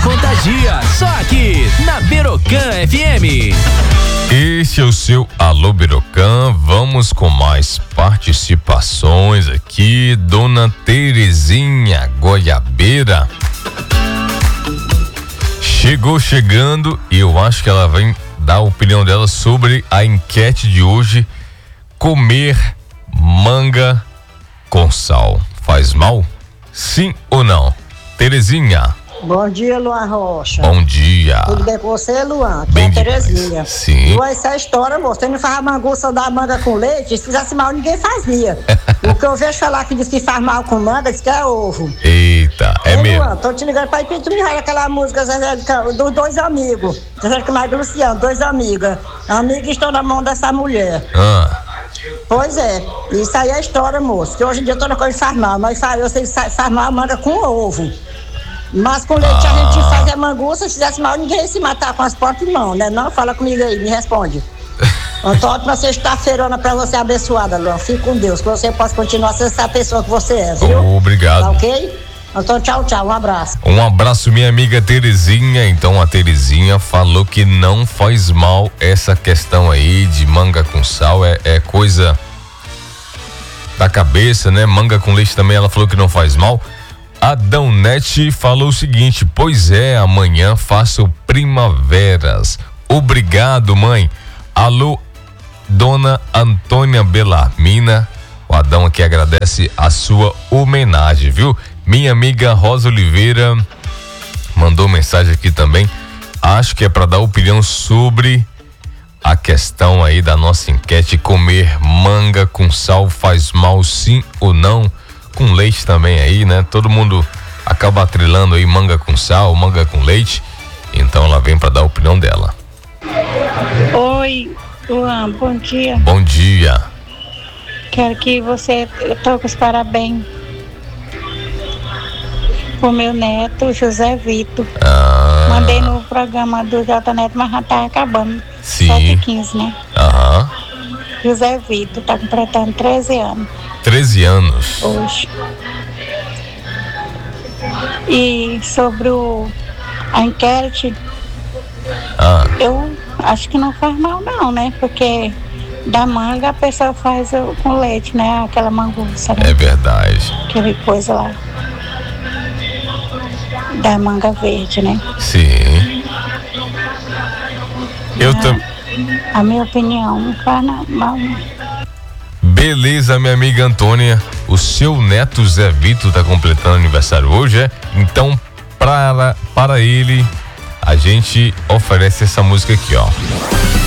contagia, só aqui na Berocan FM. Este é o seu Alô Berocan. Vamos com mais participações aqui. Dona Terezinha Goiabeira chegou chegando e eu acho que ela vem dar a opinião dela sobre a enquete de hoje. Comer manga com sal faz mal? Sim ou não? Terezinha. Bom dia, Luan Rocha. Bom dia. Tudo bem com você, Luan? Aqui Bem é a Terezinha. Sim. Luan, essa é a história, moço. Você não faz a manguça da manga com leite, se fizesse mal, ninguém fazia. O que eu vejo falar que diz que faz mal com manga, diz que é ovo. Eita, é mesmo. Luan, tô te ligando pra ir pedir aquela música dos dois amigos. Zezé de Camargo e Luciano, dois amigas. Amigas estão na mão dessa mulher. Pois é, isso aí é a história, moço. Que hoje em dia toda coisa faz mal. Eu sei que faz mal manga com ovo. Mas com leite a gente faz a manguça, se fizesse mal, ninguém ia se matar com as próprias mãos, né? Não, fala comigo aí, me responde. Então, ótima sexta-feirona pra você abençoada, Luan. Fique com Deus, que você possa continuar sendo essa pessoa que você é, viu? Obrigado. Tá ok? Então, tchau, um abraço. Um abraço, minha amiga Terezinha. Então, a Terezinha falou que não faz mal essa questão aí de manga com sal, é coisa da cabeça, né? Manga com leite também, ela falou que não faz mal. Adão Nete falou o seguinte: pois é, amanhã faço primaveras. Obrigado, mãe. Alô, dona Antônia Belarmina. O Adão aqui agradece a sua homenagem, viu? Minha amiga Rosa Oliveira mandou mensagem aqui também. Acho que é para dar opinião sobre a questão aí da nossa enquete: comer manga com sal faz mal, sim ou não? Com leite também aí, né? Todo mundo acaba trilhando aí manga com sal, manga com leite. Então ela vem para dar a opinião dela. Oi, Luan, bom dia. Bom dia. Quero que você toque os parabéns pro meu neto, José Vitor. Mandei no programa do J Neto, mas já tá acabando. Sim. 7h15, né? José Vitor tá completando 13 anos. 13 anos. Hoje. E sobre a enquete, eu acho que não faz mal não, né? Porque da manga a pessoa faz com leite, né? Aquela manguça, né? É verdade. Aquela coisa lá. Da manga verde, né? Sim. A minha opinião, não faz mal. Beleza, minha amiga Antônia. O seu neto Zé Vitor tá completando aniversário hoje, é? Então, para ele, a gente oferece essa música aqui, ó.